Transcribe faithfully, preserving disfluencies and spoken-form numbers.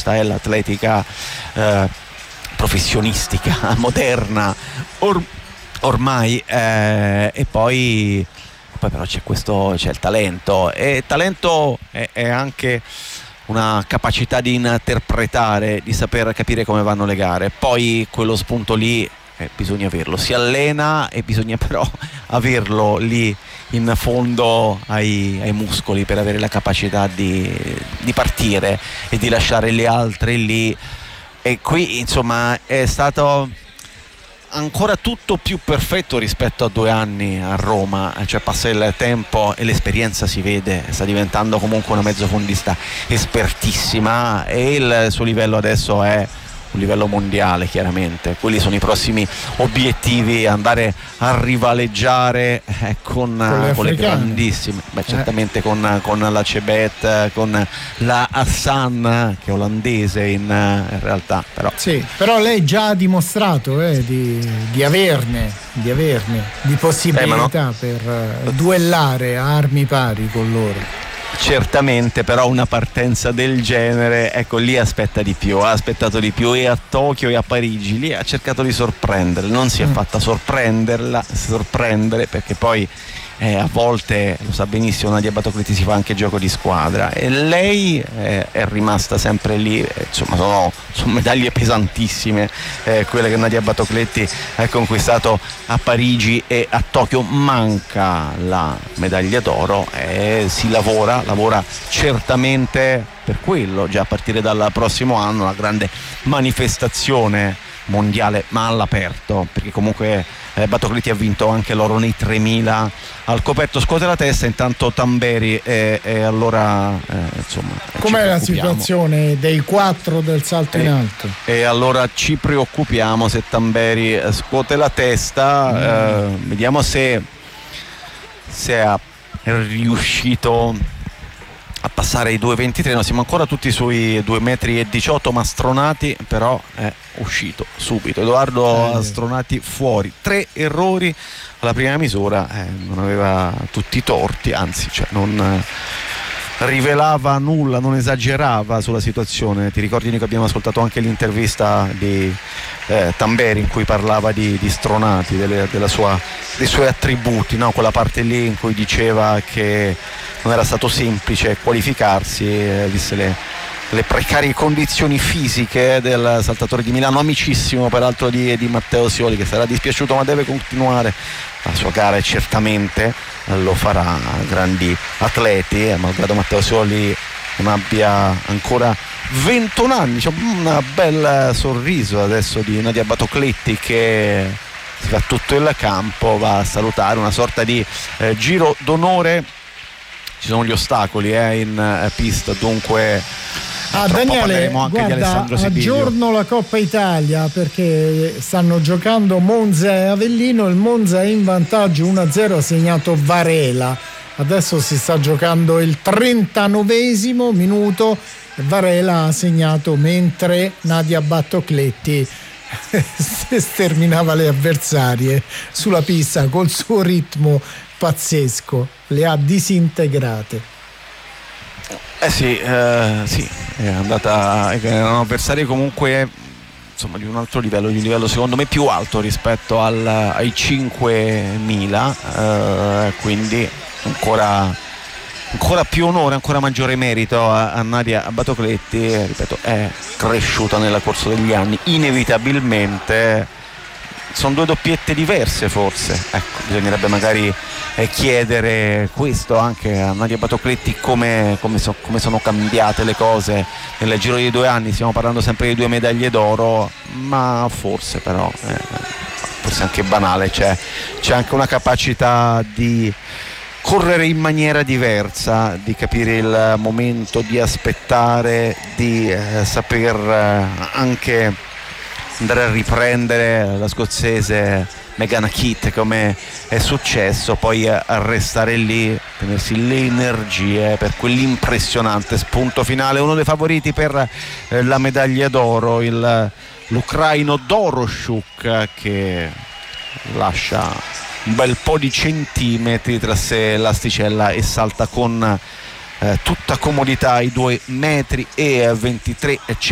questa è l'atletica eh, professionistica moderna or- ormai eh, e poi poi però c'è questo, c'è il talento, e talento è, è anche una capacità di interpretare, di saper capire come vanno le gare. Poi quello spunto lì eh, bisogna averlo, si allena e bisogna però averlo lì in fondo ai, ai muscoli per avere la capacità di, di partire e di lasciare le altre lì. E qui insomma è stato ancora tutto più perfetto rispetto a due anni a Roma, cioè passa il tempo e l'esperienza si vede, sta diventando comunque una mezzofondista espertissima e il suo livello adesso è un livello mondiale. Chiaramente quelli sono i prossimi obiettivi, andare a rivaleggiare eh, con, con, con le grandissime, beh, certamente eh. con, con la Chebet, con la Hassan che è olandese in, in realtà, però sì, però lei già ha dimostrato eh, di, di averne di averne di possibilità eh, no? per uh, duellare a armi pari con loro. Certamente, però una partenza del genere, ecco, lì aspetta di più, ha aspettato di più, e a Tokyo e a Parigi lì ha cercato di sorprendere, non si è mm. fatta sorprenderla, sorprendere, perché poi eh, a volte, lo sa benissimo Nadia Batocletti, si fa anche gioco di squadra, e lei eh, è rimasta sempre lì. eh, insomma sono, sono medaglie pesantissime eh, quelle che Nadia Batocletti ha conquistato a Parigi e a Tokyo. Manca la medaglia d'oro e si lavora lavora certamente per quello, già a partire dal prossimo anno, la grande manifestazione mondiale ma all'aperto, perché comunque eh, Batocletti ha vinto anche l'oro nei tremila al coperto. Scuote la testa intanto Tamberi e, e allora eh, insomma com'è la situazione dei quattro del salto e, in alto? E allora ci preoccupiamo se Tamberi scuote la testa. mm. eh, vediamo se se è riuscito a passare i due ventitré. No, siamo ancora tutti sui due metri e diciotto, ma Stronati però è uscito subito. Edoardo eh. Stronati fuori, tre errori alla prima misura, eh, non aveva tutti i torti, anzi cioè non eh, rivelava nulla, non esagerava sulla situazione. Ti ricordi che abbiamo ascoltato anche l'intervista di eh, Tamberi in cui parlava di, di Stronati, delle, della sua, dei suoi attributi, no? Quella parte lì in cui diceva che non era stato semplice qualificarsi, eh, viste le, le precarie condizioni fisiche del saltatore di Milano, amicissimo peraltro di, di Matteo Sioli, che sarà dispiaciuto ma deve continuare la sua gara e certamente lo farà. Grandi atleti, eh, malgrado Matteo Sioli non abbia ancora ventuno anni. C'è un bel sorriso adesso di Nadia Batocletti che si fa tutto il campo, va a salutare, una sorta di eh, giro d'onore. Ci sono gli ostacoli eh, in eh, pista, dunque ah, Daniele, guarda, aggiorno la Coppa Italia perché stanno giocando Monza e Avellino. Il Monza è in vantaggio uno a zero, ha segnato Varela. Adesso si sta giocando il trentanovesimo minuto, Varela ha segnato mentre Nadia Batocletti sterminava le avversarie sulla pista col suo ritmo pazzesco, le ha disintegrate. Eh sì, eh, sì, è andata, erano avversari comunque insomma di un altro livello, di un livello secondo me più alto rispetto al, ai cinquemila, eh, quindi ancora ancora più onore, ancora maggiore merito a, a Nadia Batocletti. eh, ripeto, è cresciuta nel corso degli anni, inevitabilmente. Sono due doppiette diverse forse, ecco, bisognerebbe magari eh, chiedere questo anche a Nadia Batocletti, come, come, so, come sono cambiate le cose nel giro di due anni. Stiamo parlando sempre di due medaglie d'oro, ma forse però eh, forse anche banale, c'è, c'è anche una capacità di correre in maniera diversa, di capire il momento, di aspettare, di eh, saper eh, anche andare a riprendere la scozzese Megan Kitt, come è successo, poi a restare lì, tenersi le energie per quell'impressionante spunto finale. Uno dei favoriti per eh, la medaglia d'oro, il, l'ucraino Doroshuk, che lascia un bel po' di centimetri tra sé l'asticella e salta con eh, tutta comodità i due metri e ventitré